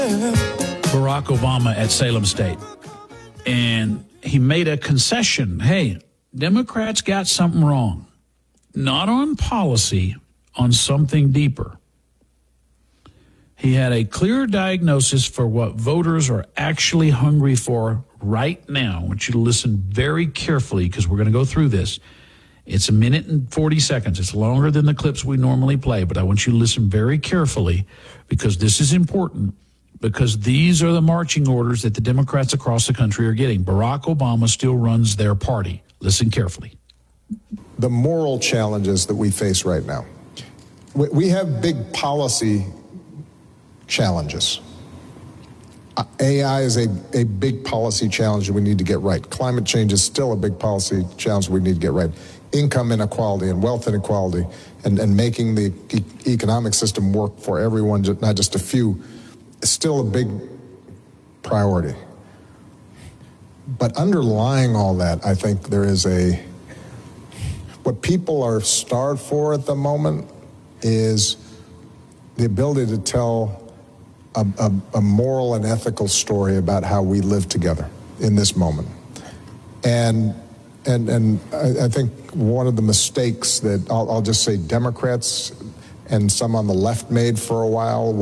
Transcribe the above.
Barack Obama at Salem State. And he made a concession. Hey, Democrats got something wrong. Not on policy, on something deeper. He had a clear diagnosis for what voters are actually hungry for right now. I want you to listen very carefully because we're going to go through this. It's a minute and 40 seconds. It's longer than the clips we normally play, but I want you to listen very carefully because this is important, because these are the marching orders that the Democrats across the country are getting. Barack Obama still runs their party. Listen carefully. The moral challenges that we face right now. We have big policy challenges. AI is a big policy challenge that we need to get right. Climate change is still a big policy challenge we need to get right. Income inequality and wealth inequality and making the economic system work for everyone, not just a few, is still a big priority. But underlying all that, I think there is what people are starved for at the moment is the ability to tell a moral and ethical story about how we live together in this moment. And I think one of the mistakes that I'll just say Democrats and some on the left made for a while